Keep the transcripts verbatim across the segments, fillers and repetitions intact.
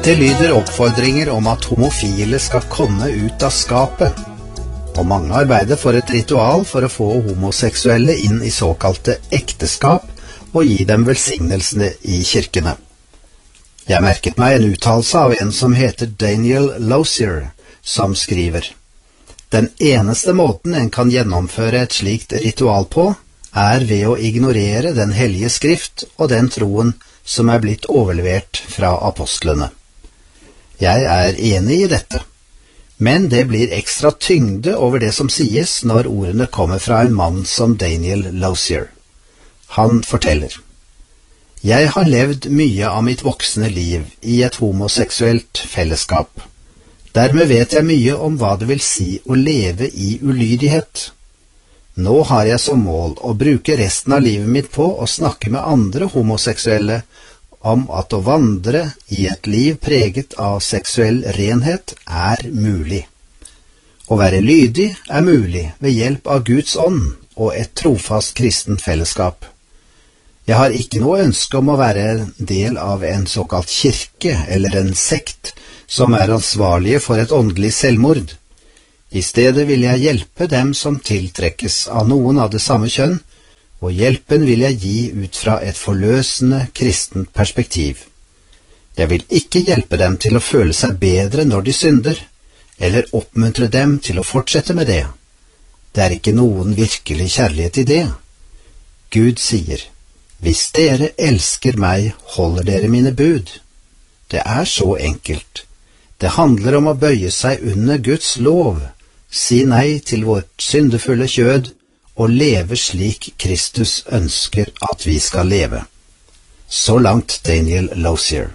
Det lyder oppfordringer om at homofile skal komme ut av skapet, og mange arbeider for et ritual for å få homoseksuelle inn i såkalte ekteskap og gi dem velsignelsene i kirkene. Jeg merket meg en uttalelse av en som heter Daniel Losier, som skriver: Den eneste måten en kan gjennomføre et slikt ritual på, er ved å ignorere den hellige skrift og den troen som er blitt overlevert fra apostlene. Jeg er enig i dette, men det blir ekstra tyngde over det som sies når ordene kommer fra en mann som Daniel Losier. Han forteller: Jeg har levd mye av mitt voksne liv i et homoseksuelt fellesskap. Dermed vet jeg mye om hva det vil si å leve i ulydighet. Nå har jeg som mål å bruke resten av livet mitt på å snakke med andre homoseksuelle om at å vandre i et liv preget av seksuell renhet er mulig. Å være lydig er mulig ved hjelp av Guds ånd og et trofast kristent fellesskap. Jeg har ikke noe ønske om å være en del av en såkalt kirke eller en sekt som er ansvarlige for et åndelig selvmord. I stedet vil jeg hjelpe dem som tiltrekkes av noen av det samme kjønn, og hjelpen vil jeg gi ut fra et forløsende kristent perspektiv. Jeg vil ikke hjelpe dem til å føle seg bedre når de synder, eller oppmuntre dem til å fortsette med det. Det er ikke noen virkelig kjærlighet i det. Gud sier: Hvis dere elsker meg, holder dere mine bud. Det er så enkelt. Det handler om å bøye seg under Guds lov, si nei til vårt syndefulle kjød, og leve slik Kristus ønsker at vi skal leve. Så langt Daniel Losier.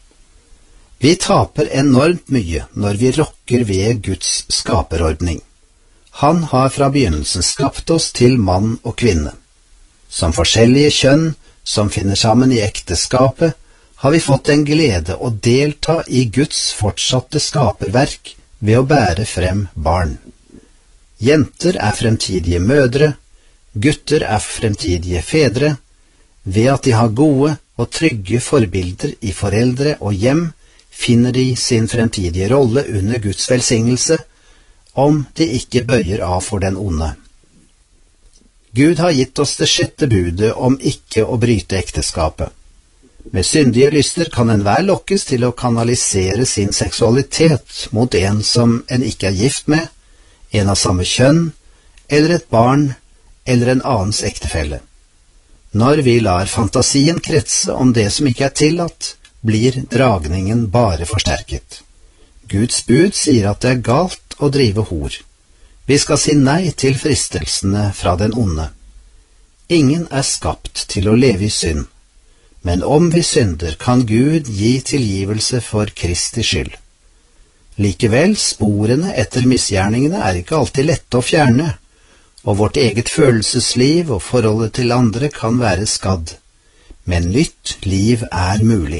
Vi taper enormt mye når vi rokker ved Guds skaperordning. Han har fra begynnelsen skapt oss til mann og kvinne. Som forskjellige kjønn som finner sammen i ekteskapet, har vi fått en glede å delta i Guds fortsatte skaperverk ved å bære frem barn. Jenter er fremtidige mødre, gutter er fremtidige fedre. Ved at de har gode og trygge forbilder i foreldre og hjem, finner de sin fremtidige rolle under Guds velsignelse, om de ikke bøyer av for den onde. Gud har gitt oss det sjette budet om ikke å bryte ekteskapet. Med syndige lyster kan enhver lokkes til å kanalisere sin seksualitet mot en som en ikke er gift med, en av samme kjønn, eller et barn, eller en annens ektefelle. Når vi lar fantasien kretse om det som ikke er tillatt, blir dragningen bare forsterket. Guds bud sier at det er galt å drive hor. Vi skal si nei til fristelsene fra den onde. Ingen er skapt til å leve i synd, men om vi synder, kan Gud gi tilgivelse for Kristi skyld. Likevel, sporene etter misgjerningene er ikke alltid lette å fjerne, og vårt eget følelsesliv og forholdet til andre kan være skadd. Men nytt liv er mulig.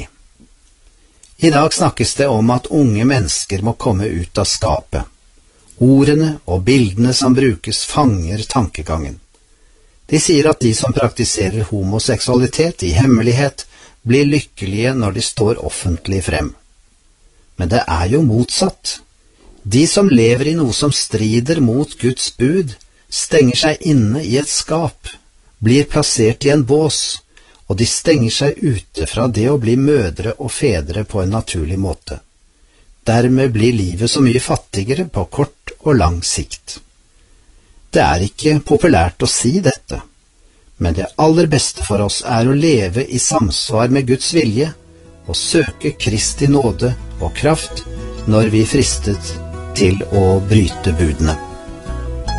I dag snakkes det om at unge mennesker må komme ut av skapet. Ordene og bildene som brukes fanger tankegangen. De sier at de som praktiserer homoseksualitet i hemmelighet, blir lykkelige når de står offentlig frem. Men det er jo motsatt. De som lever i noe som strider mot Guds bud, stenger seg inne i et skap, blir plassert i en bås, og de stenger seg ute fra det å bli mødre og fedre på en naturlig måte. Dermed blir livet så mye fattigere på kort og lang sikt. Det er ikke populært å si dette, men det aller beste for oss er å leve i samsvar med Guds vilje og søke Kristi nåde og kraft når vi er fristet til å bryte budene.